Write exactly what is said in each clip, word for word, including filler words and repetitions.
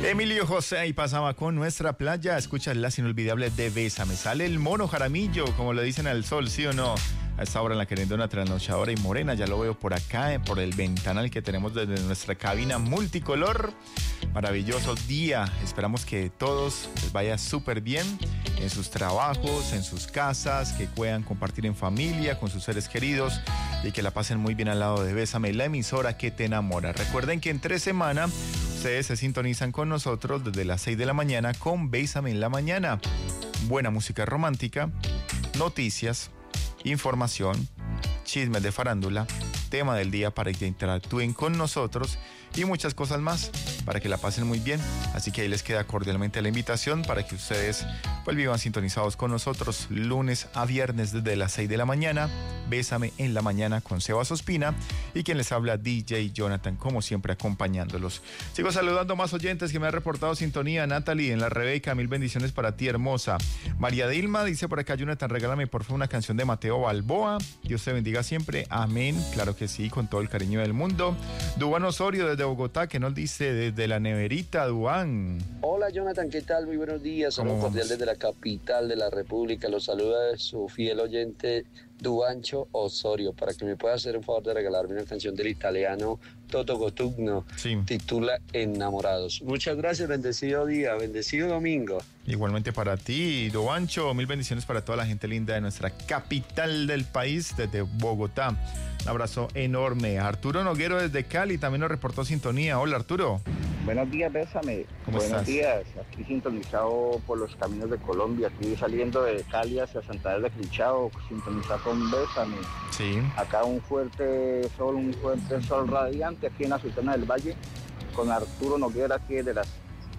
Emilio José ahí pasaba con Nuestra Playa. Escucha las inolvidables de Bésame. Sale el mono Jaramillo, como le dicen al sol, ¿sí o no? A esta hora en la querendona trasnochadora y morena. Ya lo veo por acá, eh, por el ventanal que tenemos desde nuestra cabina multicolor. Maravilloso día. Esperamos que todos les vaya súper bien en sus trabajos, en sus casas, que puedan compartir en familia, con sus seres queridos y que la pasen muy bien al lado de Bésame, la emisora que te enamora. Recuerden que en tres semanas ustedes se sintonizan con nosotros desde las seis de la mañana con Bésame en la mañana. Buena música romántica, noticias, información, chismes de farándula, tema del día para que interactúen con nosotros y muchas cosas más para que la pasen muy bien. Así que ahí les queda cordialmente la invitación para que ustedes pues vivan sintonizados con nosotros lunes a viernes desde las seis de la mañana. Bésame en la mañana con Sebas Ospina y quien les habla D J Jonathan, como siempre acompañándolos. Sigo saludando a más oyentes que me han reportado sintonía. Natalie en la Rebeca, mil bendiciones para ti, hermosa. María Dilma dice por acá: Jonathan, regálame por favor una canción de Mateo Balboa. Dios te bendiga siempre, amén. Claro que sí, con todo el cariño del mundo. Duván Osorio desde Bogotá, que nos dice desde la neverita. Duván. Hola Jonathan, ¿qué tal? Muy buenos días. Saludos cordiales desde la capital de la República. Los saluda su fiel oyente Duancho Osorio, para que me pueda hacer un favor de regalarme una canción del italiano Toto Cotugno, sí. Titula Enamorados. Muchas gracias, bendecido día, bendecido domingo. Igualmente para ti, Duancho, mil bendiciones para toda la gente linda de nuestra capital del país, desde Bogotá. Un abrazo enorme. Arturo Noguero desde Cali también nos reportó sintonía. Hola, Arturo. Buenos días, Bésame. ¿Cómo Buenos estás? días, aquí sintonizado por los caminos de Colombia, aquí saliendo de Cali hacia Santander de Clichao, sintonizado con Bésame. Sí. Acá un fuerte sol, un fuerte sol radiante aquí en la Sultana del Valle, con Arturo Noguera aquí de las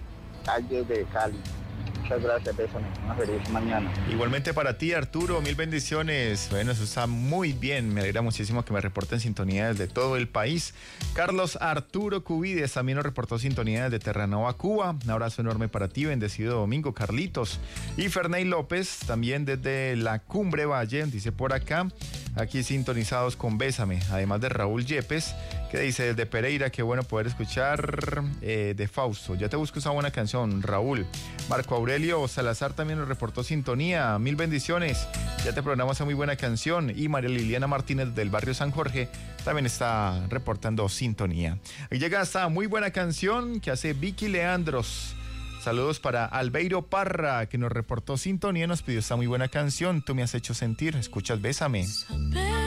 calles de Cali. Muchas gracias, Bésame. Una feliz mañana. Igualmente para ti, Arturo, mil bendiciones. Bueno, eso está muy bien. Me alegra muchísimo que me reporten sintonía desde todo el país. Carlos Arturo Cubides también nos reportó sintonía desde Terranova, Cuba. Un abrazo enorme para ti, bendecido domingo, Carlitos. Y Ferney López, también desde la Cumbre Valle, dice por acá, aquí sintonizados con Bésame. Además de Raúl Yepes, que dice desde Pereira, qué bueno poder escuchar eh, de Fausto. Ya te busco esa buena canción, Raúl. Marco Aurelio Salazar también nos reportó sintonía. Mil bendiciones. Ya te programamos esa muy buena canción. Y María Liliana Martínez del barrio San Jorge también está reportando sintonía. Y llega esta muy buena canción que hace Vicky Leandros. Saludos para Albeiro Parra, que nos reportó sintonía, nos pidió esta muy buena canción. Tú me has hecho sentir. Escuchas Bésame.